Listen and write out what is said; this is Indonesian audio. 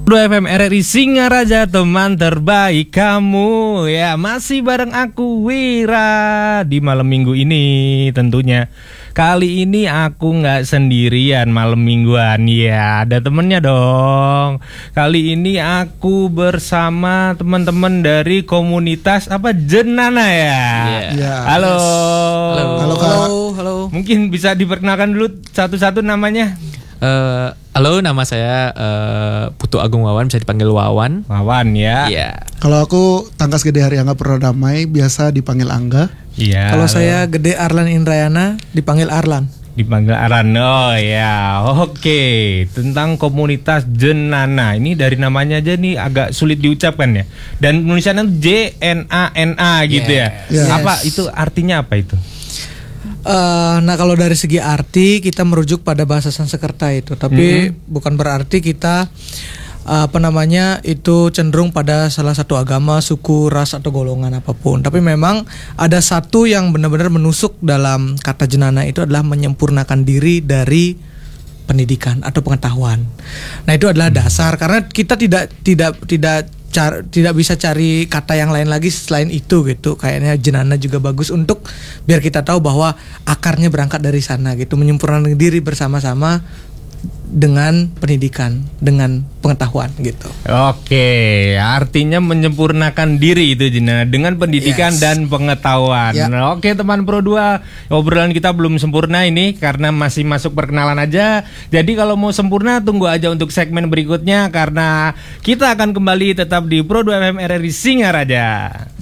FM RRI Singaraja, teman terbaik kamu. Ya, masih bareng aku Wira di malam minggu ini tentunya. Kali ini aku nggak sendirian malam mingguan. Ya, ada temennya dong. Kali ini aku bersama teman-teman dari komunitas apa Jenana ya. Yeah. Halo. Halo. Mungkin bisa diperkenalkan dulu satu-satu namanya. Halo, nama saya Putu Agung Wawan, bisa dipanggil Wawan. Wawan ya. Iya. Kalau aku Tangkas Gede Haryangga Pradamai, biasa dipanggil Angga. Iya. Kalau saya Gede Arlan Indrayana, dipanggil Arlan. Dipanggil Aran. Oh ya, oke. Tentang komunitas Jenana. Ini dari namanya aja nih agak sulit diucapkan ya. Dan tulisannya JNANA gitu ya. Yes. Apa itu artinya apa itu? Nah kalau dari segi arti kita merujuk pada bahasa Sanskerta itu, tapi bukan berarti kita itu cenderung pada salah satu agama, suku, ras atau golongan apapun. Tapi memang ada satu yang benar-benar menusuk dalam kata jenana itu adalah menyempurnakan diri dari pendidikan atau pengetahuan. Nah itu adalah dasar, karena kita tidak bisa cari kata yang lain lagi selain itu gitu. Kayaknya jenana juga bagus untuk biar kita tahu bahwa akarnya berangkat dari sana gitu, menyempurnakan diri bersama-sama dengan pendidikan, dengan pengetahuan gitu. Oke, artinya menyempurnakan diri itu Jenana dengan pendidikan dan pengetahuan. Ya. Oke teman Pro 2, obrolan kita belum sempurna ini karena masih masuk perkenalan aja. Jadi kalau mau sempurna tunggu aja untuk segmen berikutnya karena kita akan kembali tetap di Pro 2 FM RRI Singaraja.